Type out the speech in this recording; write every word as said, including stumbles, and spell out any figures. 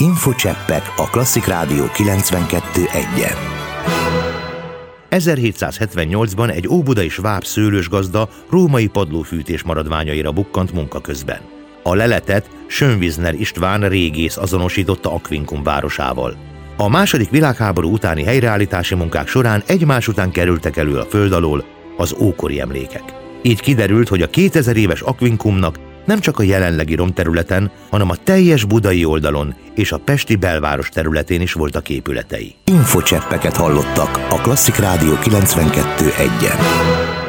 Infocseppek a Klasszik Rádió kilencvenkettő egyen. ezerhétszázhetvennyolcban egy óbudai sváb szőlősgazda római padlófűtés maradványaira bukkant munka közben. A leletet Schönwissner István régész azonosította Aquincum városával. A második világháború utáni helyreállítási munkák során egymás után kerültek elő a föld alól az ókori emlékek. Így kiderült, hogy a kétezer éves Aquincumnak nem csak a jelenlegi romterületen, hanem a teljes budai oldalon és a pesti belváros területén is voltak épületei. Infocseppeket hallottak a Klasszik Rádió kilencvenkettő egyen.